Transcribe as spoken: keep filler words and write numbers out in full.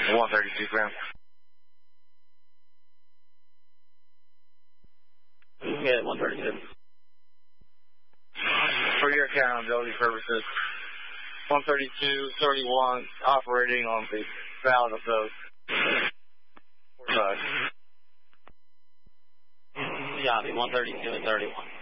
one thirty-two, Graham. Yeah, one thirty-two. For your accountability purposes, one thirty-two thirty-one operating on the valve of those. Yeah, one thirty-two and thirty-one.